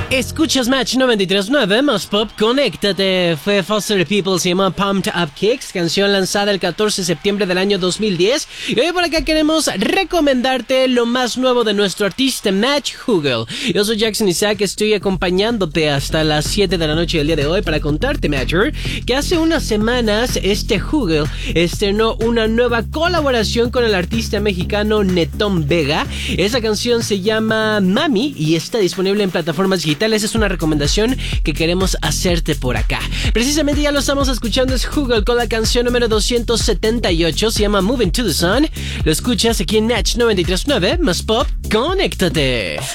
Escuchas Match 93.9 más Pop, conéctate. Fue Foster People, se llama Pumped Up Kicks, canción lanzada el 14 de septiembre del año 2010. Y hoy por acá queremos recomendarte lo más nuevo de nuestro artista Match Hugel. Yo soy Jackson Isaac, estoy acompañándote hasta las 7 de la noche del día de hoy para contarte, Matcher, que hace unas semanas Hugel estrenó una nueva colaboración con el artista mexicano Netón Vega. Esa canción se llama Mami y está disponible en plataformas digitales. Es una recomendación que queremos hacerte por acá. Precisamente ya lo estamos escuchando, es Hugel con la canción número 278, se llama Moving to the Sun. Lo escuchas aquí en Match 93.9 más Pop, conéctate.